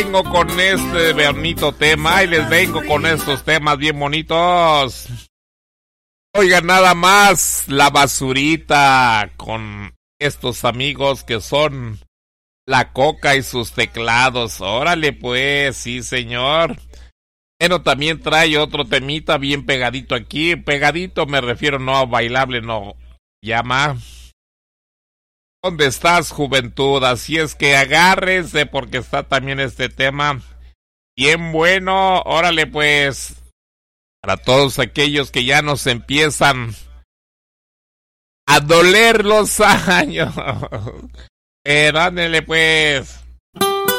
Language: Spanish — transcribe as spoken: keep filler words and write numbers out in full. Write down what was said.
Vengo con este bonito tema y les vengo con estos temas bien bonitos. Oigan, nada más la basurita con estos amigos que son La Coca y sus teclados. Órale pues, sí señor. Bueno, también trae otro temita bien pegadito aquí. Pegadito me refiero no a bailable, no. Llama. ¿Dónde estás, juventud? Así es que agárrese porque está también este tema bien bueno. Órale pues. Para todos aquellos que ya nos empiezan a doler los años. Eh, dándole pues.